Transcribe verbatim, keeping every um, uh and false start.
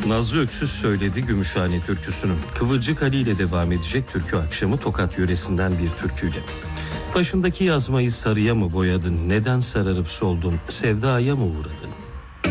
Nazlı Öksüz söyledi Gümüşhane türküsünü. Kıvırcık Ali ile devam edecek türkü akşamı Tokat yöresinden bir türküyle. Başındaki yazmayı sarıya mı boyadın, neden sararıp soldun, sevdaya mı uğradın?